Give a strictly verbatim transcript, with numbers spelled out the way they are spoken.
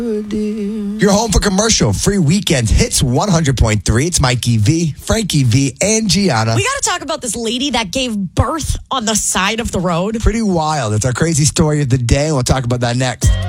You're home for commercial free weekend hits one hundred point three. It's Mikey V, Frankie V, and Gianna. We got to talk about this lady that gave birth on the side of the road. Pretty wild. It's our crazy story of the day. We'll talk about that next.